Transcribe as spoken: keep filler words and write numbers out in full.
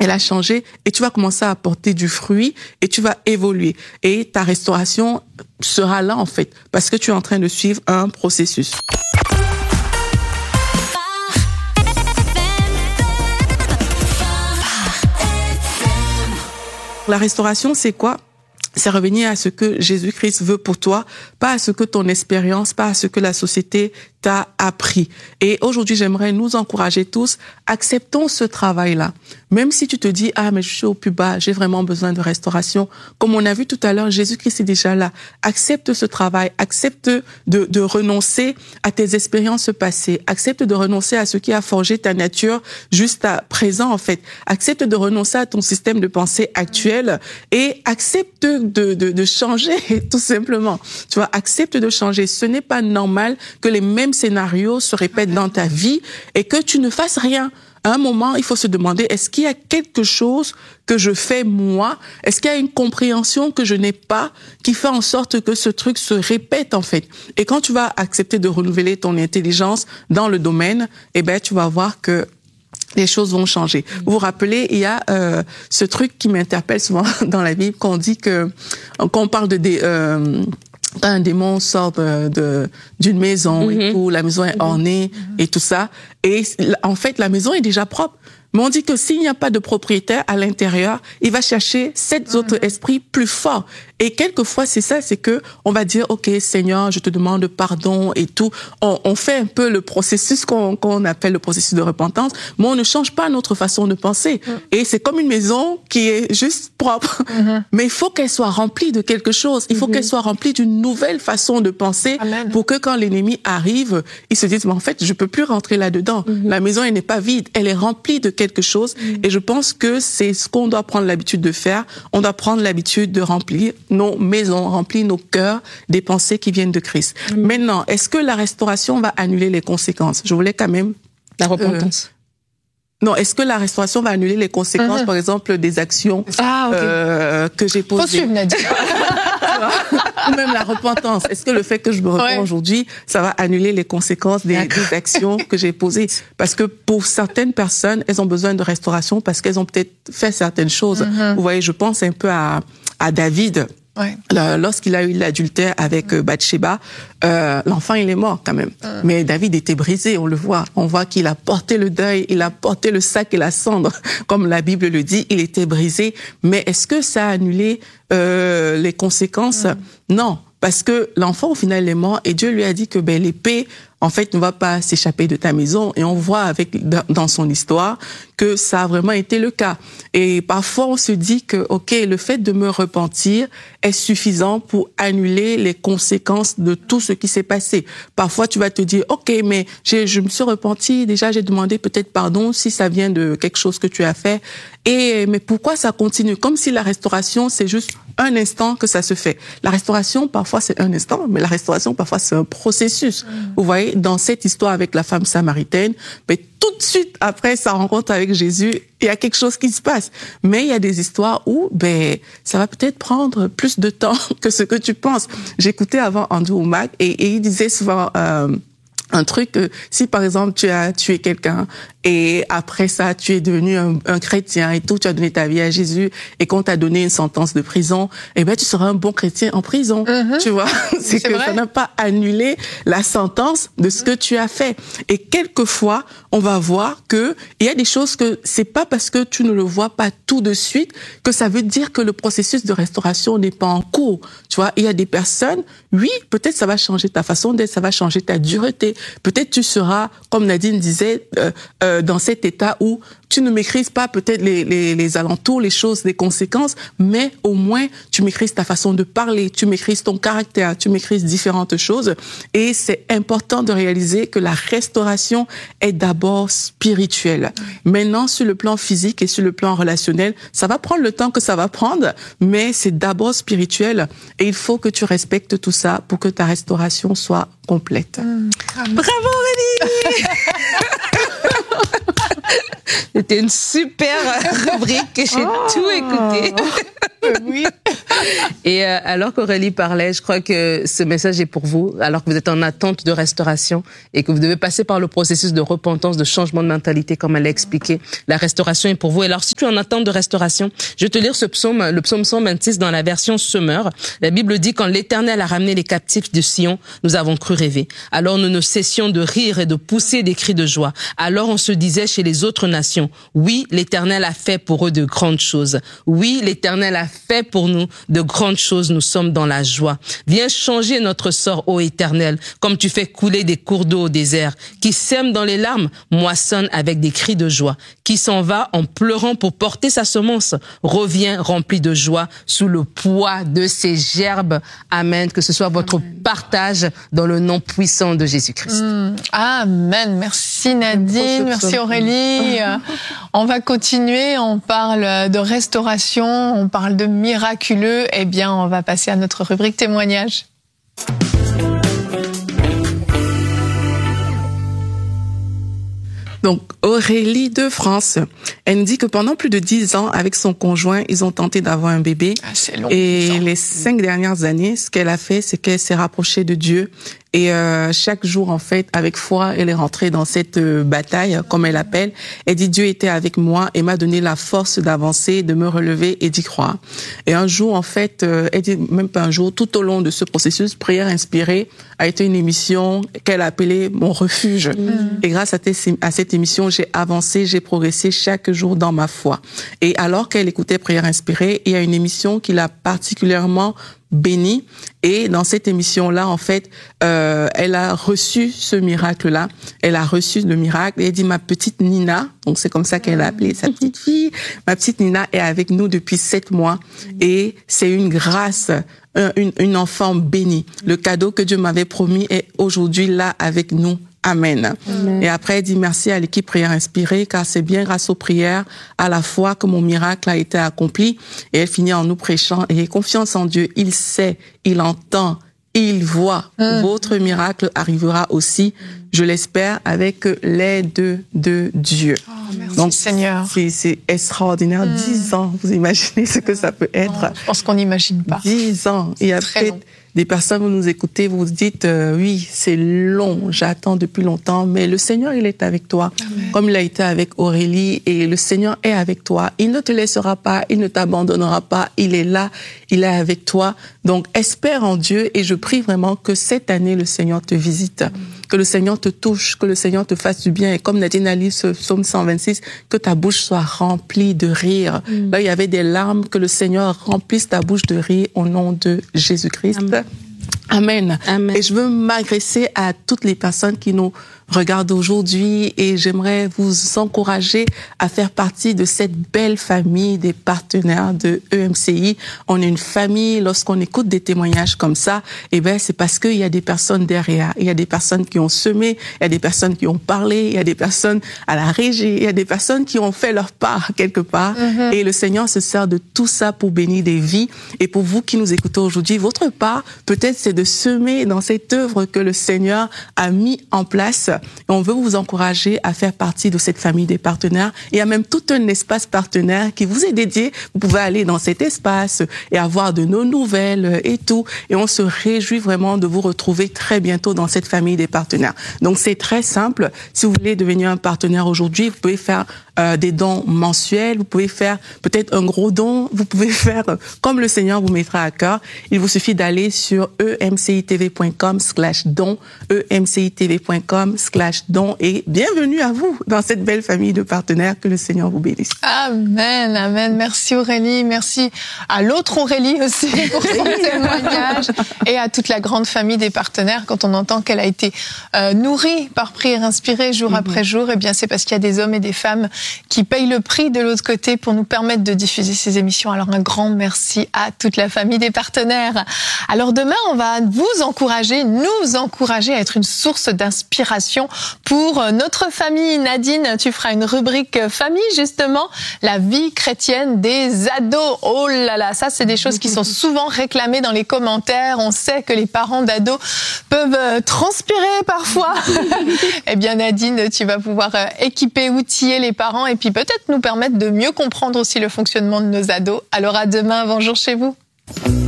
elle a changé et tu vas commencer à apporter du fruit et tu vas évoluer. Et ta restauration sera là, en fait, parce que tu es en train de suivre un processus. La restauration, c'est quoi? C'est revenir à ce que Jésus-Christ veut pour toi, pas à ce que ton expérience, pas à ce que la société t'a appris. Et aujourd'hui, j'aimerais nous encourager tous, acceptons ce travail-là. Même si tu te dis, ah, mais je suis au plus bas, j'ai vraiment besoin de restauration. Comme on a vu tout à l'heure, Jésus-Christ est déjà là. Accepte ce travail, accepte de, de renoncer à tes expériences passées, accepte de renoncer à ce qui a forgé ta nature juste à présent, en fait. Accepte de renoncer à ton système de pensée actuel et accepte de, de, de changer, tout simplement. Tu vois, accepte de changer. Ce n'est pas normal que les mêmes scénarios se répètent dans ta vie et que tu ne fasses rien. À un moment, il faut se demander, est-ce qu'il y a quelque chose que je fais moi? Est-ce qu'il y a une compréhension que je n'ai pas qui fait en sorte que ce truc se répète, en fait? Et quand tu vas accepter de renouveler ton intelligence dans le domaine, eh ben, tu vas voir que les choses vont changer. Vous vous rappelez, il y a euh, ce truc qui m'interpelle souvent dans la Bible, qu'on dit que, quand on parle de des... Euh, quand un démon sort de, de, d'une maison mm-hmm. et tout, la maison est ornée mm-hmm. et tout ça. Et en fait, la maison est déjà propre. Mais on dit que s'il n'y a pas de propriétaire à l'intérieur, il va chercher sept mm-hmm. autres esprits plus forts. Et quelquefois, c'est ça, c'est que on va dire, OK, Seigneur, je te demande pardon et tout. On, on fait un peu le processus qu'on, qu'on appelle le processus de repentance, mais on ne change pas notre façon de penser. Mm. Et c'est comme une maison qui est juste propre. Mm-hmm. Mais il faut qu'elle soit remplie de quelque chose. Il faut mm-hmm. qu'elle soit remplie d'une nouvelle façon de penser. Amen. Pour que quand l'ennemi arrive, il se dise, mais en fait, je peux plus rentrer là-dedans. Mm-hmm. La maison, elle n'est pas vide. Elle est remplie de quelque chose. Mm-hmm. Et je pense que c'est ce qu'on doit prendre l'habitude de faire. On doit prendre l'habitude de remplir nos maisons, remplir nos cœurs des pensées qui viennent de Christ. Mmh. Maintenant, est-ce que la restauration va annuler les conséquences? Je voulais quand même... La repentance. Euh, non, est-ce que la restauration va annuler les conséquences, mmh. par exemple, des actions ah, okay. euh, que j'ai posées? Faut suivre, Nadia. Ou même la repentance. Est-ce que le fait que je me repens ouais. aujourd'hui, ça va annuler les conséquences des, des actions que j'ai posées? Parce que pour certaines personnes, elles ont besoin de restauration parce qu'elles ont peut-être fait certaines choses. Mmh. Vous voyez, je pense un peu à, à David. Ouais. Lorsqu'il a eu l'adultère avec mmh. Bathsheba, euh, l'enfant il est mort quand même. Mmh. Mais David était brisé, on le voit. On voit qu'il a porté le deuil, il a porté le sac et la cendre, comme la Bible le dit. Il était brisé. Mais est-ce que ça a annulé euh, les conséquences? Mmh. Non, parce que l'enfant au final est mort et Dieu lui a dit que ben l'épée en fait ne va pas s'échapper de ta maison. Et on voit avec dans son histoire que ça a vraiment été le cas. Et parfois, on se dit que, OK, le fait de me repentir est suffisant pour annuler les conséquences de tout ce qui s'est passé. Parfois, tu vas te dire, OK, mais j'ai, je me suis repenti, déjà, j'ai demandé peut-être pardon si ça vient de quelque chose que tu as fait. Et, mais pourquoi ça continue? Comme si la restauration, c'est juste un instant que ça se fait. La restauration, parfois, c'est un instant, mais la restauration, parfois, c'est un processus. Mmh. Vous voyez, dans cette histoire avec la femme samaritaine, mais tout de suite après sa rencontre avec Jésus, il y a quelque chose qui se passe. Mais il y a des histoires où, ben, ça va peut-être prendre plus de temps que ce que tu penses. J'écoutais avant Andrew Womack et, et il disait souvent, euh, un truc, euh, si par exemple tu as tué quelqu'un et après ça tu es devenu un, un chrétien et tout, tu as donné ta vie à Jésus et qu'on t'a donné une sentence de prison, eh ben tu seras un bon chrétien en prison, mm-hmm. tu vois. C'est, c'est que vrai. Ça n'a pas annulé la sentence de ce que tu as fait. Et quelquefois, on va voir que il y a des choses que c'est pas parce que tu ne le vois pas tout de suite que ça veut dire que le processus de restauration n'est pas en cours. Tu vois, il y a des personnes, oui, peut-être ça va changer ta façon d'être, ça va changer ta dureté. Peut-être tu seras, comme Nadine disait, euh, euh, dans cet état où tu ne maîtrises pas peut-être les, les, les alentours, les choses, les conséquences, mais au moins tu maîtrises ta façon de parler, tu maîtrises ton caractère, tu maîtrises différentes choses. Et c'est important de réaliser que la restauration est d'abord spirituelle. Maintenant, sur le plan physique et sur le plan relationnel, ça va prendre le temps que ça va prendre, mais c'est d'abord spirituel. Et il faut que tu respectes tout ça pour que ta restauration soit complète. Mmh. Bravo Aurélie. C'était une super rubrique que j'ai oh. tout écouté. Oui. Et euh, alors qu'Aurélie parlait, je crois que ce message est pour vous, alors que vous êtes en attente de restauration et que vous devez passer par le processus de repentance, de changement de mentalité, comme elle l'a expliqué. La restauration est pour vous. Et alors, si tu es en attente de restauration, je vais te lire ce psaume, le psaume cent vingt-six dans la version Semeur. La Bible dit, quand l'Éternel a ramené les captifs de Sion, nous avons cru rêver. Alors nous ne cessions de rire et de pousser des cris de joie. Alors on se disait chez les autres nations, oui, l'Éternel a fait pour eux de grandes choses. Oui, l'Éternel a fait pour nous de grandes choses. Nous sommes dans la joie. Viens changer notre sort, ô Éternel, comme tu fais couler des cours d'eau au désert. Qui sème dans les larmes, moissonne avec des cris de joie. Qui s'en va en pleurant pour porter sa semence, revient rempli de joie sous le poids de ses gerbes. Amen. Que ce soit votre Amen. Partage dans le nom puissant de Jésus-Christ. Mmh. Amen. Merci Nadine, merci Aurélie. On va continuer, on parle de restauration, on parle de miraculeux. Eh bien, on va passer à notre rubrique témoignage. Donc, Aurélie de France, elle nous dit que pendant plus de dix ans, avec son conjoint, ils ont tenté d'avoir un bébé. Ah, c'est long, et les cinq dernières années, ce qu'elle a fait, c'est qu'elle s'est rapprochée de Dieu. Et euh, chaque jour, en fait, avec foi, elle est rentrée dans cette euh, bataille, comme elle appelle. Elle dit, Dieu était avec moi et m'a donné la force d'avancer, de me relever et d'y croire. Et un jour, en fait, euh, elle dit, même pas un jour, tout au long de ce processus, Prière Inspirée a été une émission qu'elle a appelée Mon Refuge. Mmh. Et grâce à, tes, à cette émission, j'ai avancé, j'ai progressé chaque jour dans ma foi. Et alors qu'elle écoutait Prière Inspirée, il y a une émission qui l'a particulièrement bénie. Et dans cette émission-là, en fait, euh, elle a reçu ce miracle-là. Elle a reçu le miracle et elle dit, ma petite Nina, donc c'est comme ça qu'elle a appelé sa petite fille, ma petite Nina est avec nous depuis sept mois et c'est une grâce, une, une enfant bénie. Le cadeau que Dieu m'avait promis est aujourd'hui là avec nous. Amen. Amen. Et après, elle dit merci à l'équipe Prière Inspirée, car c'est bien grâce aux prières, à la foi, que mon miracle a été accompli. Et elle finit en nous prêchant, ayez confiance en Dieu, il sait, il entend, il voit. Mmh. Votre miracle arrivera aussi, je l'espère, avec l'aide de Dieu. Oh, merci Donc, Seigneur. C'est, c'est extraordinaire. Mmh. Dix ans, vous imaginez ce que ça peut être? Non, je pense qu'on n'imagine pas. Dix ans. Il y a peut-être des personnes, vous nous écoutez, vous vous dites, euh, oui, c'est long, j'attends depuis longtemps, mais le Seigneur, il est avec toi. Amen. Comme il a été avec Aurélie, et le Seigneur est avec toi. Il ne te laissera pas, il ne t'abandonnera pas, il est là, il est avec toi. Donc, espère en Dieu, et je prie vraiment que cette année, le Seigneur te visite, Amen. Que le Seigneur te touche, que le Seigneur te fasse du bien, et comme Nadine a lu ce psaume cent vingt-six, que ta bouche soit remplie de rire. Mm. Là, il y avait des larmes, que le Seigneur remplisse ta bouche de rire au nom de Jésus-Christ. Amen. Amen. Amen. Et je veux m'adresser à toutes les personnes qui nous regardent aujourd'hui et j'aimerais vous encourager à faire partie de cette belle famille des partenaires de E M C I. On est une famille, lorsqu'on écoute des témoignages comme ça, eh ben, c'est parce qu'il y a des personnes derrière. Il y a des personnes qui ont semé, il y a des personnes qui ont parlé, il y a des personnes à la régie, il y a des personnes qui ont fait leur part quelque part. Mm-hmm. Et le Seigneur se sert de tout ça pour bénir des vies. Et pour vous qui nous écoutez aujourd'hui, votre part, peut-être c'est de semer dans cette œuvre que le Seigneur a mis en place. Et on veut vous encourager à faire partie de cette famille des partenaires. Il y a même tout un espace partenaire qui vous est dédié. Vous pouvez aller dans cet espace et avoir de nos nouvelles et tout. Et on se réjouit vraiment de vous retrouver très bientôt dans cette famille des partenaires. Donc c'est très simple. Si vous voulez devenir un partenaire aujourd'hui, vous pouvez faire euh, des dons mensuels. Vous pouvez faire peut-être un gros don. Vous pouvez faire comme le Seigneur vous mettra à cœur. Il vous suffit d'aller sur e m c i t v point com slash don, e m c i t v point com slash don et bienvenue à vous dans cette belle famille de partenaires. Que le Seigneur vous bénisse. Amen, amen. Merci Aurélie, merci à l'autre Aurélie aussi pour son témoignage et à toute la grande famille des partenaires. Quand on entend qu'elle a été euh, nourrie par Prière Inspirée jour mm-hmm. après jour, eh bien c'est parce qu'il y a des hommes et des femmes qui payent le prix de l'autre côté pour nous permettre de diffuser ces émissions. Alors un grand merci à toute la famille des partenaires. Alors demain, on va vous encourager, nous encourager à être une source d'inspiration questions pour notre famille. Nadine, tu feras une rubrique famille, justement, la vie chrétienne des ados. Oh là là, ça, c'est des choses qui sont souvent réclamées dans les commentaires. On sait que les parents d'ados peuvent transpirer parfois. Eh bien, Nadine, tu vas pouvoir équiper, outiller les parents et puis peut-être nous permettre de mieux comprendre aussi le fonctionnement de nos ados. Alors à demain, bonjour chez vous.